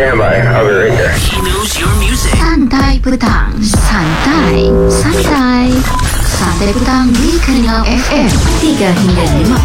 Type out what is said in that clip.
Stand by. I'll be right there. He knows your music. Santai Petang, santai petang di Keringal FM 3 hingga 5